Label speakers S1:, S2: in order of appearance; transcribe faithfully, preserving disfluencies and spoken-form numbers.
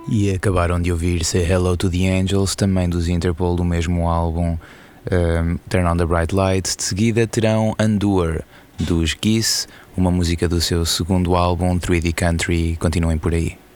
S1: E acabaram de ouvir Say Hello to the Angels, também dos Interpol, do mesmo álbum um, Turn on the Bright Lights. De seguida terão Endure, dos Geese, uma música do seu segundo álbum, três D Country. Continuem por aí.